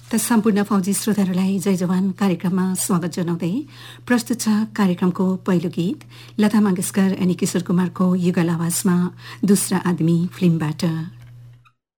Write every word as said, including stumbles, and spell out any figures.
त सम्पूर्ण फौजी श्रोताहरूलाई जय जवान कार्यक्रममा स्वागत जनाउँदै प्रस्तुत छ कार्यक्रमको पहिलो गीत लता मंगेशकर अनि किशोर कुमारको युगल आवाजमा दूसरा आदमी फिल्मबाट।